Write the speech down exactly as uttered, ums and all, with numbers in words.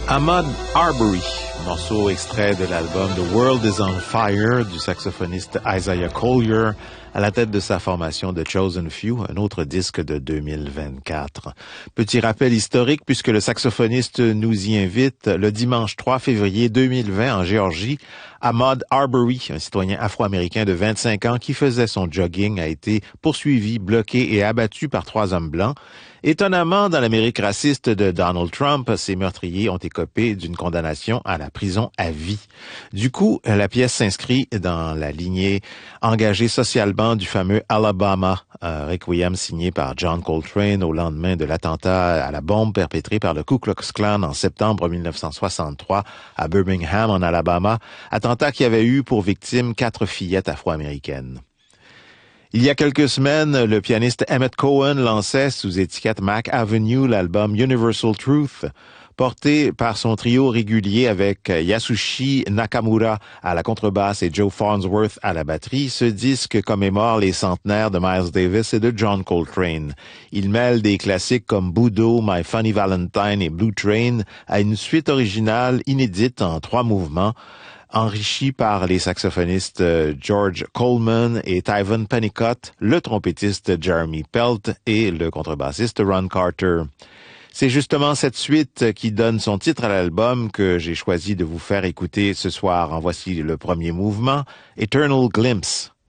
Ahmaud Arbery, morceau extrait de l'album The World is on Fire du saxophoniste Isaiah Collier à la tête de sa formation The Chosen Few, un autre disque de deux mille vingt-quatre. Petit rappel historique puisque le saxophoniste nous y invite le dimanche trois février deux mille vingt en Géorgie. Ahmaud Arbery, un citoyen afro-américain de vingt-cinq ans qui faisait son jogging, a été poursuivi, bloqué et abattu par trois hommes blancs. Étonnamment, dans l'Amérique raciste de Donald Trump, ces meurtriers ont écopé d'une condamnation à la prison à vie. Du coup, la pièce s'inscrit dans la lignée engagée socialement du fameux Alabama, un requiem signé par John Coltrane au lendemain de l'attentat à la bombe perpétré par le Ku Klux Klan en septembre mille neuf cent soixante-trois à Birmingham, en Alabama, attentat qui avait eu pour victime quatre fillettes afro-américaines. Il y a quelques semaines, le pianiste Emmett Cohen lançait sous étiquette Mac Avenue l'album Universal Truth, porté par son trio régulier avec Yasushi Nakamura à la contrebasse et Joe Farnsworth à la batterie. Ce disque commémore les centenaires de Miles Davis et de John Coltrane. Il mêle des classiques comme Budo, My Funny Valentine et Blue Train à une suite originale inédite en trois mouvements, enrichi par les saxophonistes George Coleman et Tyven Pennicott, le trompettiste Jeremy Pelt et le contrebassiste Ron Carter. C'est justement cette suite qui donne son titre à l'album que j'ai choisi de vous faire écouter ce soir. En voici le premier mouvement, Eternal Glimpse.